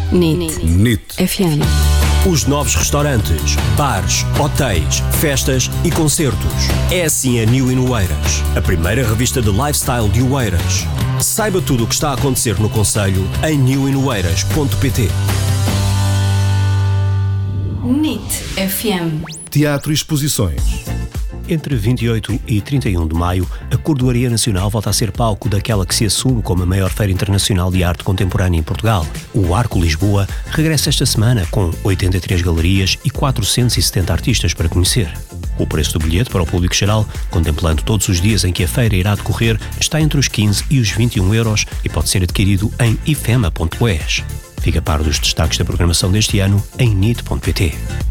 NIT FM. Os novos restaurantes, bares, hotéis, festas e concertos. É assim a New in Oeiras, a primeira revista de lifestyle de Oeiras. Saiba tudo o que está a acontecer no concelho em newinoeiras.pt. NIT FM. Teatro e exposições. Entre 28 e 31 de maio, a Cordoaria Nacional volta a ser palco daquela que se assume como a maior feira internacional de arte contemporânea em Portugal. O Arco Lisboa regressa esta semana com 83 galerias e 470 artistas para conhecer. O preço do bilhete para o público geral, contemplando todos os dias em que a feira irá decorrer, está entre os 15 e os 21 euros e pode ser adquirido em ifema.es. Fica a par dos destaques da programação deste ano em nit.pt.